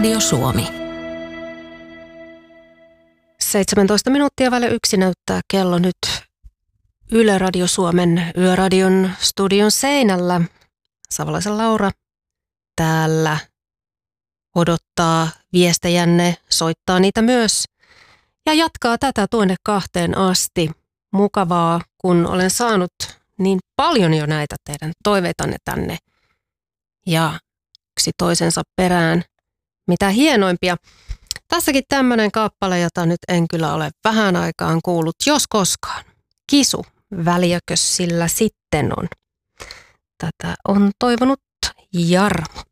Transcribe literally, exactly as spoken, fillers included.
Radio Suomi. seitsemäntoista minuuttia vaille yksi näyttää kello nyt Yle Radio Suomen Yöradion studion seinällä. Savolaisen Laura täällä odottaa viestejänne, soittaa niitä myös ja jatkaa tätä tuonne kahteen asti. Mukavaa, kun olen saanut niin paljon jo näitä teidän toiveitanne tänne ja yksi toisensa perään. Mitä hienoimpia. Tässäkin tämmöinen kappale, jota nyt en kyllä ole vähän aikaan kuullut, jos koskaan. Kisu, väliäkös sillä sitten on. Tätä on toivonut Jarmo.